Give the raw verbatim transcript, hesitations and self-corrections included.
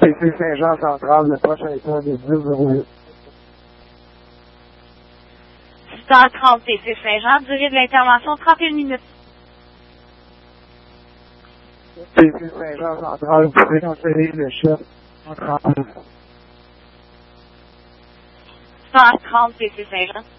P C Saint-Jean Central, le prochain temps de dix zéro huit. dix heures trente, P C Saint-Jean, durée de l'intervention trente et une minutes. P C Saint-Jean Central, vous pouvez transférer le chef en trente. dix heures trente, P C Saint-Jean.